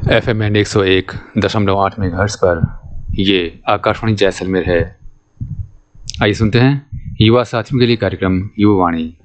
FM and 101.8 megahertz पर ये आकाशवाणी जैसलमेर है। आइए सुनते हैं युवा साथियों के लिए कार्यक्रम युवा वाणी।